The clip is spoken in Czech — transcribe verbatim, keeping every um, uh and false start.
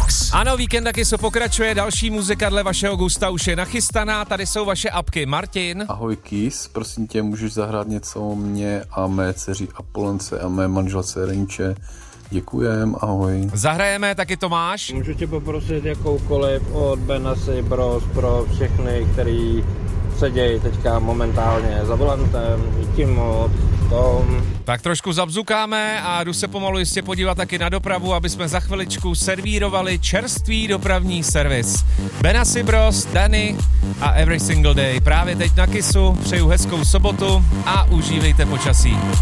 Box. Ano, víkend taky se pokračuje, další muzika dle vašeho gusta už je nachystaná, tady jsou vaše apky. Martin. Ahoj Kis, prosím tě, můžeš zahrát něco mě a mé dceři Apolence a mé manželce Renče. Děkujem, ahoj. Zahrajeme, taky Tomáš. Můžu tě poprosit jakoukoliv od Benassi Bros pro všechny, který sedějí teďka momentálně za volantem. Díky moc, Tom. Tak trošku zabzukáme a jdu se pomalu jistě podívat taky na dopravu, aby jsme za chviličku servírovali čerstvý dopravní servis. Benassi Bros, Danny a Every Single Day. Právě teď na Kisu, přeju hezkou sobotu a užívejte počasí.